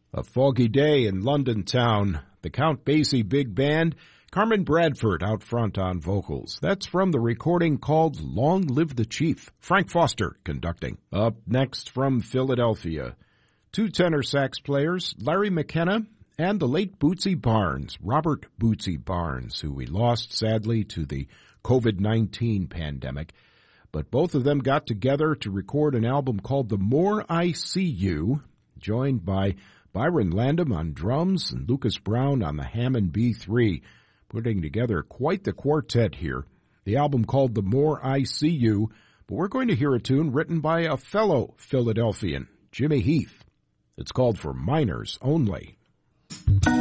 A foggy day in London town. The Count Basie Big Band, Carmen Bradford out front on vocals. That's from the recording called Long Live the Chief. Frank Foster conducting. Up next from Philadelphia, two tenor sax players, Larry McKenna and the late Bootsy Barnes, Robert Bootsy Barnes, who we lost sadly to the COVID-19 pandemic. But both of them got together to record an album called The More I See You, joined by Byron Landham on drums and Lucas Brown on the Hammond B3, putting together quite the quartet here. The album called The More I See You, but we're going to hear a tune written by a fellow Philadelphian, Jimmy Heath. It's called For Minors Only.